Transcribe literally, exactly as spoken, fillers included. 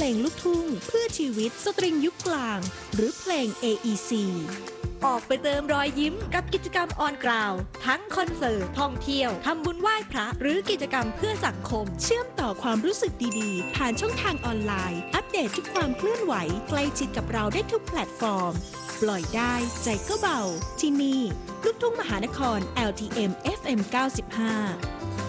งลูกทุ่งเพื่อชีวิตสตริงยุคกลางหรือเพลง เอ อี ซี ออกไปเติมรอยยิ้มกับกิจกรรมออนกราวทั้งคอนเสิร์ตท่องเที่ยวทำบุญไหว้พระหรือกิจกรรมเพื่อสังคมเชื่อมต่อความรู้สึกดีๆผ่านช่องทางออนไลน์อัปเดตทุกความเคลื่อนไหวใกล้ชิดกับเราได้ทุกแพลตฟอร์มปล่อยได้ใจก็เบาที่นี่ลูกทุ่งมหานคร แอล ที เอ็ม เอฟ เอ็ม เก้าสิบห้า